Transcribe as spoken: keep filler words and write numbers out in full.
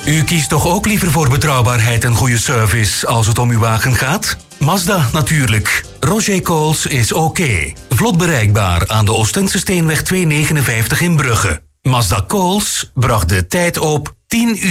U kiest toch ook liever voor betrouwbaarheid en goede service als het om uw wagen gaat? Mazda natuurlijk. Roger Coles is oké. Vlot bereikbaar aan de Oostense Steenweg tweehonderdnegenenvijftig in Brugge. Mazda Coles bracht de tijd op tien uur.